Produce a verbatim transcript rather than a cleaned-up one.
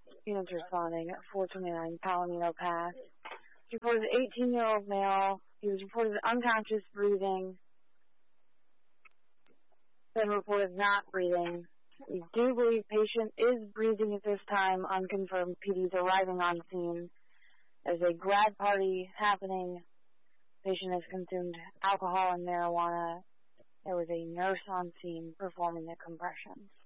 Units responding at four twenty-nine Palomino Pass. He reported an eighteen-year-old male. He was reported unconscious, breathing. Then reported not breathing. We do believe patient is breathing at this time. Unconfirmed. P D's arriving on scene. There's a grad party happening. Patient has consumed alcohol and marijuana. There was a nurse on scene performing the compressions.